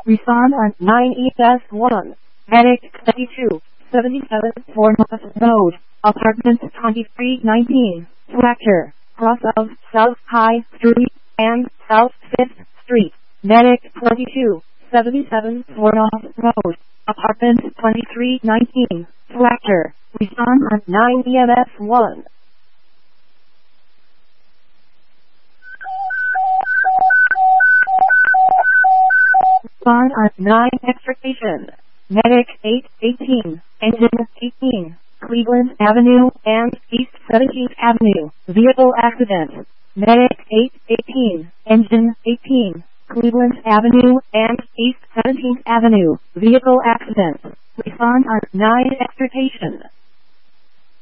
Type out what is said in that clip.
Respond on 9ES1. Medic 2277 for North Road. Apartment 2319. Tractor. Cross of South High Street and South 5th Street. Medic 2277 for North Road. Apartment 2319. Tractor. Respond on 9EMS1. Respond on 9 Extrication. Medic 818. Engine 18. Cleveland Avenue and East 17th Avenue. Vehicle accident. Medic 818. Engine 18. Cleveland Avenue and East 17th Avenue. Vehicle accident. Respond on 9 Extrication.